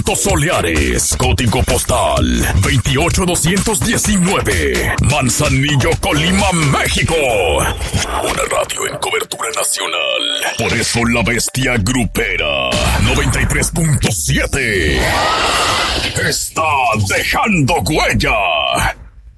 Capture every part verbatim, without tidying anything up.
Soleares, código postal veintiocho doscientos diecinueve, Manzanillo, Colima, México. Una radio en cobertura nacional. Por eso la bestia grupera noventa y tres punto siete está dejando huella.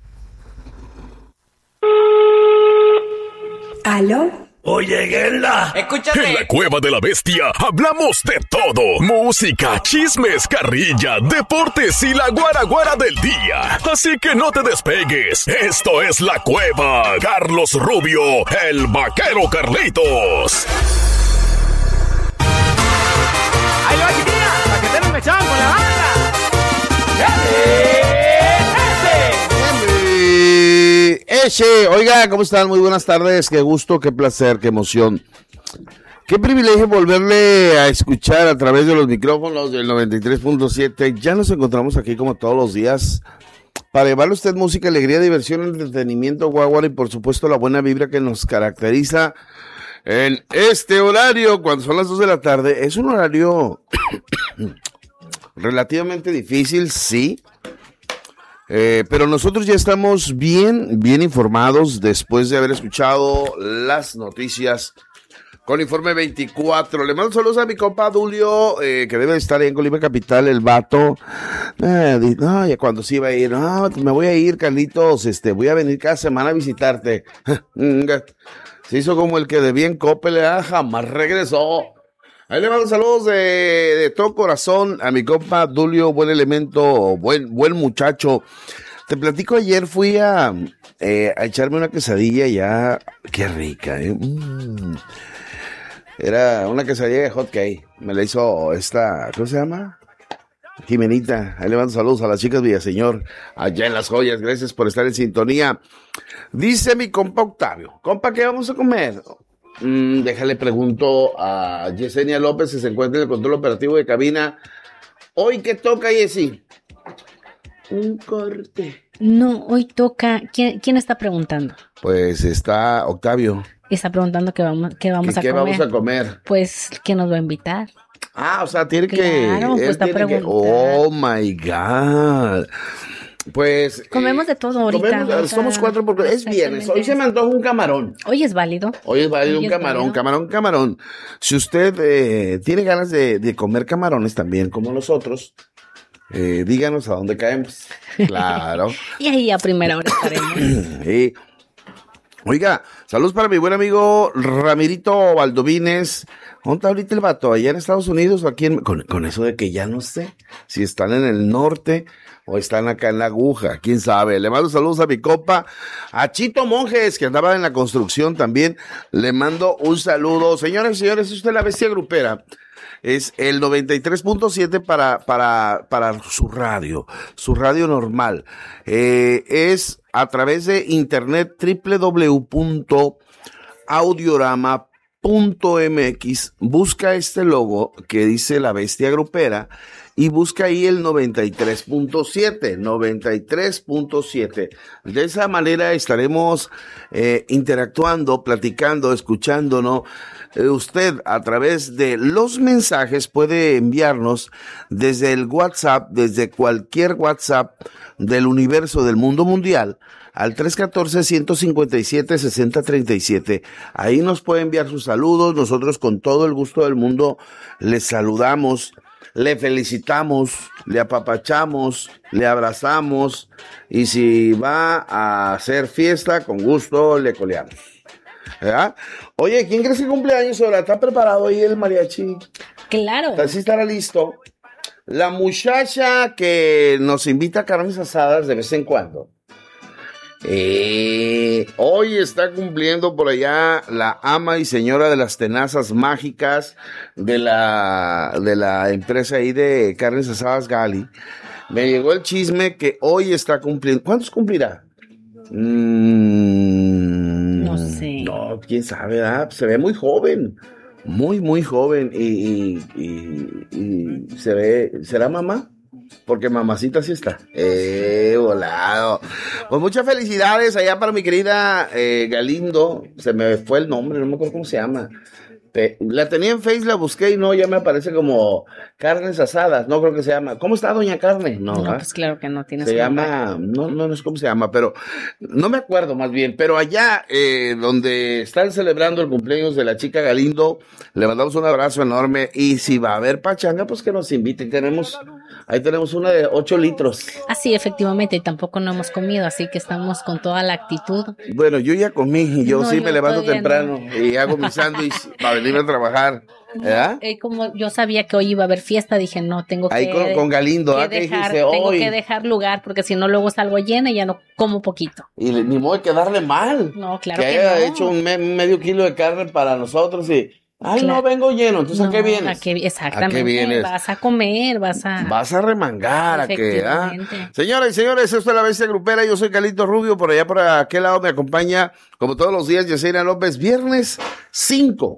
¿Aló? Oye, Guerra, escúchame. En la Cueva de la Bestia hablamos de todo. Música, chismes, carrilla, deportes y la guaraguara del día. Así que no te despegues. Esto es La Cueva. Carlos Rubio, el vaquero Carlitos. ¡Ahí va, chiquilla! ¡Para que tengan un mechón con la banda! Eche, oiga, ¿cómo están? Muy buenas tardes, qué gusto, qué placer, qué emoción. Qué privilegio volverle a escuchar a través de los micrófonos del noventa y tres punto siete. Ya nos encontramos aquí como todos los días para llevarle a usted música, alegría, diversión, entretenimiento, guaguara y por supuesto la buena vibra que nos caracteriza en este horario cuando son las dos de la tarde. Es un horario relativamente difícil, sí. Eh, pero nosotros ya estamos bien, bien informados después de haber escuchado las noticias con Informe veinticuatro. Le mando saludos a mi compa Dulio, eh, que debe estar ahí en Colima Capital, el vato. Eh, no, ya cuando se iba a ir, no, me voy a ir, Carlitos, este, voy a venir cada semana a visitarte. Se hizo como el que de bien Coppel, ah, jamás regresó. Ahí le mando saludos de, de todo corazón a mi compa Dulio, buen elemento, buen, buen muchacho. Te platico, ayer fui a, eh, a echarme una quesadilla ya, qué rica, eh. Mm. Era una quesadilla de hot cake, me la hizo esta, ¿cómo se llama? Jimenita. Ahí le mando saludos a las chicas Villaseñor, allá en Las Joyas, gracias por estar en sintonía. Dice mi compa Octavio, compa, ¿qué vamos a comer? Mm, déjale pregunto a Yesenia López, que se encuentra en el control operativo de cabina. ¿Hoy qué toca, Yesi? Un corte. No, hoy toca. ¿Quién, quién está preguntando? Pues está Octavio. Está preguntando qué vamos, qué vamos a ¿Qué comer. vamos a comer? Pues, ¿quién nos va a invitar? Ah, o sea, tiene claro, que... Claro, pues está preguntando. Oh, my God. Pues... Comemos eh, de todo ahorita. Comemos, o sea, somos cuatro porque es viernes. Hoy se me antoja un camarón. Hoy es válido. Hoy es válido Hoy un es camarón, válido. camarón, camarón. Si usted eh, tiene ganas de, de comer camarones también, como nosotros, eh, díganos a dónde caemos. Claro. Y ahí a primera hora estaremos. Sí. Oiga, saludos para mi buen amigo Ramirito Valdovines. ¿Dónde está ahorita el vato? ¿Allá en Estados Unidos o aquí en... Con, con eso de que ya no sé si están en el norte o están acá en la aguja, quién sabe. Le mando saludos a mi copa, a Chito Monjes, que andaba en la construcción también. Le mando un saludo. Señores y señores, es usted la bestia grupera. Es el noventa y tres punto siete para, para, para su radio, su radio normal. Eh, es a través de internet doble u doble u doble u punto audiorama punto m x. Busca este logo que dice la bestia grupera y busca ahí el noventa y tres punto siete, noventa y tres punto siete. De esa manera estaremos eh, interactuando, platicando, escuchándonos. Eh, usted a través de los mensajes puede enviarnos desde el WhatsApp, desde cualquier WhatsApp del universo, del mundo mundial, al tres uno cuatro, uno cinco siete, seis cero tres siete. Ahí nos puede enviar sus saludos. Nosotros con todo el gusto del mundo les saludamos, le felicitamos, le apapachamos, le abrazamos y si va a hacer fiesta, con gusto le coleamos. ¿Verdad? Oye, ¿quién crees que cumpleaños ahora? ¿Está preparado ahí el mariachi? Claro. Así estará listo. La muchacha que nos invita a carnes asadas de vez en cuando. Eh, hoy está cumpliendo por allá la ama y señora de las tenazas mágicas de la, de la empresa ahí de carnes asadas Gali. Me llegó el chisme que hoy está cumpliendo. ¿Cuántos cumplirá? Mm, no sé. No, quién sabe, ¿verdad? Se ve muy joven. Muy, muy joven. Y, y, y, y se ve. ¿Será mamá? Porque mamacita sí está. Eh, volado. Pues muchas felicidades allá para mi querida eh, Galindo. Se me fue el nombre, no me acuerdo cómo se llama. Pe- la tenía en Face, la busqué y no, ya me aparece como carnes asadas, no creo que se llama. ¿Cómo está Doña Carne? No, No, ¿verdad? pues claro que no tienes Se llama, no, no, no sé cómo se llama, pero no me acuerdo más bien, pero allá eh, donde están celebrando el cumpleaños de la chica Galindo, le mandamos un abrazo enorme y si va a haber pachanga, pues que nos inviten. Tenemos, ahí tenemos una de ocho litros. Ah, sí, efectivamente, y tampoco no hemos comido, así que estamos con toda la actitud. Bueno, yo ya comí y yo No, sí yo me levanto todavía temprano y hago mi sándwich para venirme a trabajar, ¿verdad? Eh, como yo sabía que hoy iba a haber fiesta, dije, no, tengo Ahí que, con, con Galindo, que ¿ah? ¿Qué dejar, dijiste? tengo Hoy. que dejar lugar, porque si no luego salgo llena y ya no como poquito. Y le- ni modo de quedarle mal. No, claro que que haya no. hecho un me- medio kilo de carne para nosotros y, ay, Claro. no, vengo lleno. Entonces, ¿a No, qué vienes? ¿a qué- exactamente. ¿A qué vienes? Vas a comer, vas a... Vas a remangar, ¿a qué? ¿Ah? Efectivamente. Señoras y señores, esto es La Bestia Grupera. Yo soy Carlito Rubio. Por allá, por aquel lado, me acompaña, como todos los días, Yesenia López. Viernes cinco.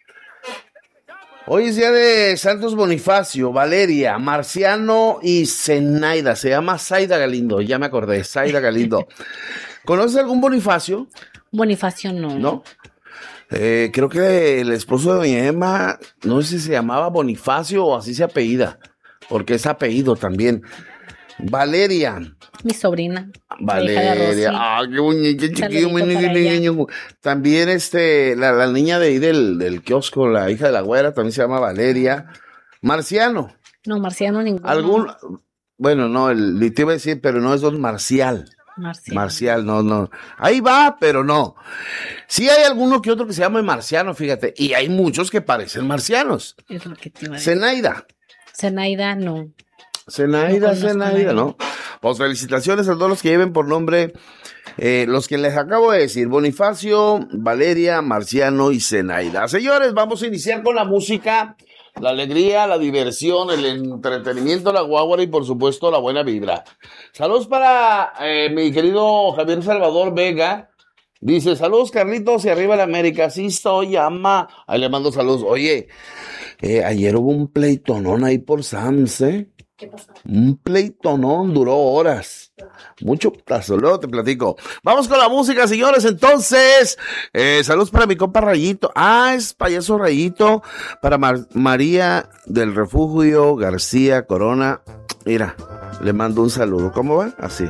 Hoy es día de Santos Bonifacio, Valeria, Marciano y Zenaida. Se llama Zaida Galindo. Ya me acordé, Zaida Galindo. ¿Conoces algún Bonifacio? Bonifacio no. ¿No? Eh, creo que el esposo de doña Emma, no sé si se llamaba Bonifacio o así se apellida, porque es apellido también. Valeria. Mi sobrina. la hija de Rosy. Valeria. Ah, qué bonito, chiquillo, Saludito muy para niño. También este, la, la niña de ahí del, del kiosco, la hija de la güera, también se llama Valeria. Marciano. No, Marciano ninguno. Algún, bueno, no, el, te iba a decir, pero no es don Marcial. Marciano. Marcial, no, no. Ahí va, pero no. Sí hay alguno que otro que se llama Marciano, fíjate. Y hay muchos que parecen marcianos. Es lo que te iba a decir. Zenaida. Zenaida, no. Zenaida, No conozco a Zenaida, nadie. ¿no? Pues felicitaciones a todos los que lleven por nombre, eh, los que les acabo de decir, Bonifacio, Valeria, Marciano y Zenaida. Señores, vamos a iniciar con la música, la alegría, la diversión, el entretenimiento, la guaguara y por supuesto la buena vibra. Saludos para eh, mi querido Javier Salvador Vega. Dice, saludos Carlitos y arriba la América. Sí estoy, ama. Ahí le mando saludos. Oye, eh, ayer hubo un pleitonón ahí por Sams, ¿eh? ¿Qué pasó? Un pleitonón, duró horas. Mucho plazo, luego te platico. Vamos con la música, señores. Entonces, eh, saludos para mi compa Rayito. Ah, es payaso Rayito. Para Mar- María del Refugio García Corona. Mira, le mando un saludo. ¿Cómo va? Así.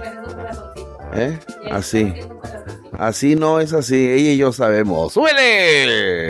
¿Eh? Así. Así no es así. Ella y yo sabemos. ¡Súbele!